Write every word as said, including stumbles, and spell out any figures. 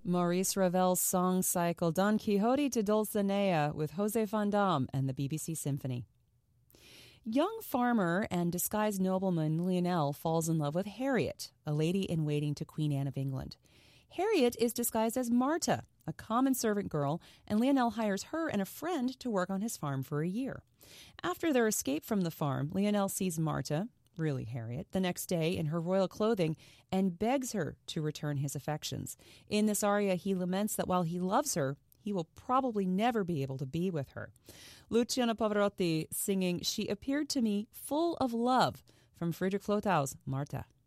Maurice Ravel's song cycle Don Quixote to Dulcinea with Jose Van Dam and the B B C Symphony. Young farmer and disguised nobleman Lionel falls in love with Harriet, a lady-in-waiting to Queen Anne of England. Harriet is disguised as Marta, a common servant girl, and Lionel hires her and a friend to work on his farm for a year. After their escape from the farm, Lionel sees Marta, really Harriet, the next day in her royal clothing and begs her to return his affections. In this aria, he laments that while he loves her, he will probably never be able to be with her. Luciano Pavarotti singing "She Appeared to Me Full of Love" from Friedrich Flotows' Marta.